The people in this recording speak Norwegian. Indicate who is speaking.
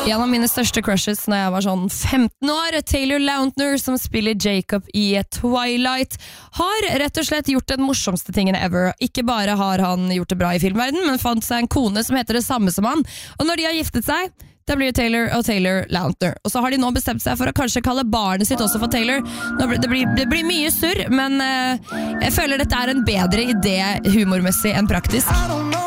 Speaker 1: En av mine største crushes når jeg var sånn 15 år, Taylor Lautner, som spiller Jacob i Twilight, har rett og slett gjort den morsomste tingen ever. Ikke bare har han gjort det bra i filmverden, men fant seg en kone som heter det samme som han. Og når de har giftet seg, da blir det Taylor og Taylor Lautner. Og så har de nå bestemt seg for å kanskje kalle barnet sitt også for Taylor. Det blir mye surr, men jeg føler dette er en bedre idé humormessig enn praktisk.